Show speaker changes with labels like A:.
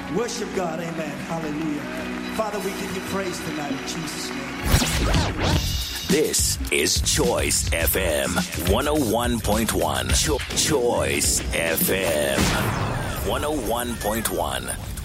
A: Worship God, amen. Hallelujah. Father, we give you praise tonight in Jesus' name.
B: This is Choice FM 101.1. Choice FM 101.1.